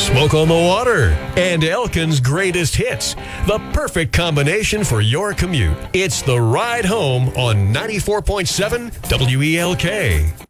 Smoke on the Water, and Elkin's Greatest Hits. The perfect combination for your commute. It's The Ride Home on 94.7 WELK.